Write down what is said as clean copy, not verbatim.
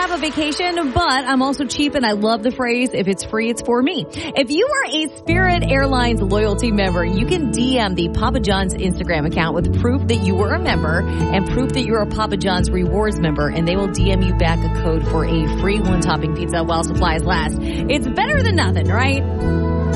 have a vacation, but I'm also cheap and I love the phrase, if it's free, it's for me. If you are a Spirit Airlines loyalty member, you can DM the Papa John's Instagram account with proof that you were a member and proof that you're a Papa John's Rewards member, and they will DM you back a code for a free one-topping pizza while supplies last. It's better than nothing, right?